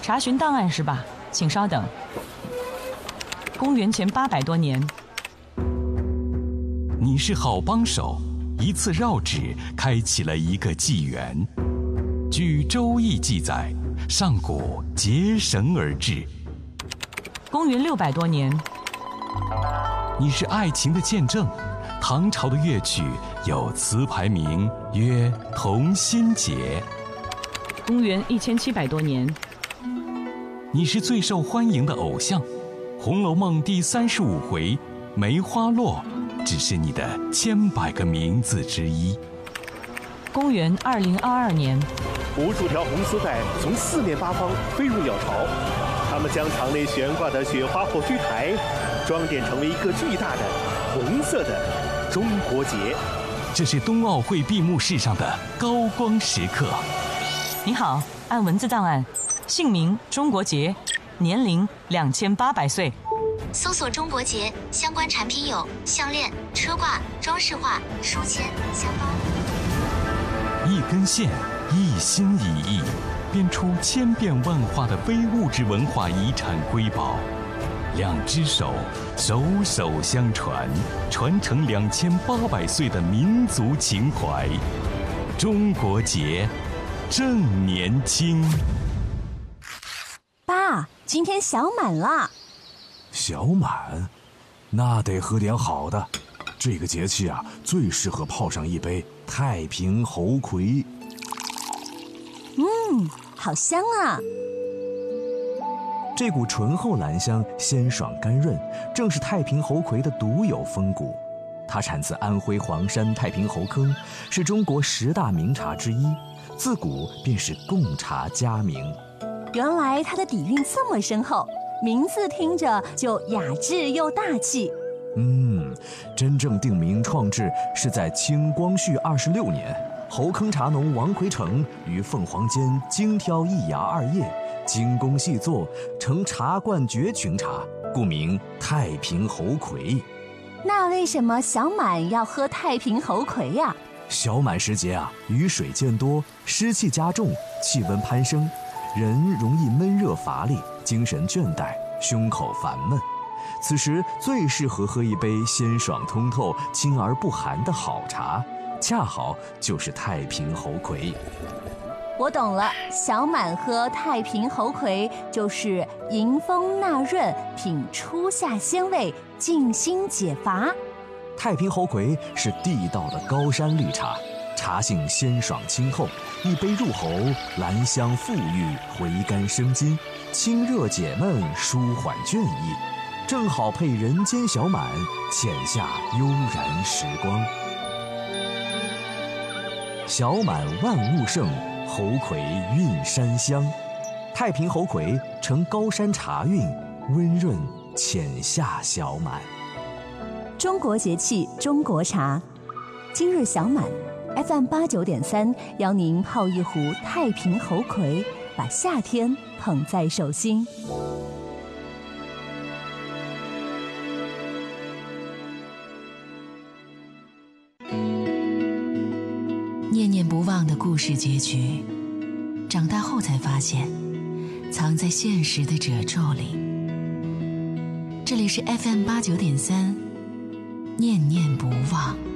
查询档案是吧？请稍等。公元前800多年， 你是好帮手，一次绕指开启了一个纪元。据《周易》记载，上古结绳而治。 公元600多年， 你是爱情的见证。唐朝的乐曲有词牌名曰《同心结》。 公元1700多年， 你是最受欢迎的偶像，《红楼梦》第35回梅花落只是你的千百个名字之一。 公元2022年， 无数条红丝带从四面八方飞入鸟巢，它们将场内悬挂的雪花火炬台装点成为一个巨大的红色的中国结。 这是冬奥会闭幕式上的高光时刻。 你好，按文字档案，姓名中国结，年龄2800岁。 搜索中国结相关产品有项链、车挂、装饰画、书签、香包。 一根线，一心一意，编出千变万化的非物质文化遗产瑰宝。两只手，手手相传，传承2800岁的民族情怀。中国结，正年轻。 爸，今天小满了。 小满，那得喝点好的。这个节气啊，最适合泡上一杯太平猴魁。 好香啊！ 这股醇厚兰香，鲜爽甘润，正是太平猴魁的独有风骨。它产自安徽黄山太平猴坑，是中国10大名茶之一，自古便是贡茶佳名。 原来它的底蕴这么深厚，名字听着就雅致又大气。 真正定名创制是在清光绪26年，猴坑茶农王奎成于凤凰间精挑一芽2叶，精工细作，成茶冠绝群茶，故名太平猴魁。 那为什么小满要喝太平猴魁呀？ 小满时节啊，雨水渐多，湿气加重，气温攀升，人容易闷热乏力，精神倦怠，胸口烦闷。此时最适合喝一杯鲜爽通透、清而不寒的好茶，恰好就是太平猴魁。 我懂了，小满喝太平猴魁就是迎风纳润，品初夏鲜味，静心解乏。 太平猴魁是地道的高山绿茶，茶性鲜爽清透，一杯入喉，兰香馥郁，回甘生津，清热解闷，舒缓倦意，正好配人间小满，浅下悠然时光。小满万物盛，猴魁韵山香。太平猴魁承高山茶韵，温润浅下小满。 中国节气，中国茶。今日小满 FM 89.3邀您泡一壶太平猴魁，把夏天捧在手心。 念念不忘的故事结局，长大后才发现，藏在现实的褶皱里。这里是 FM 89.3，念念不忘。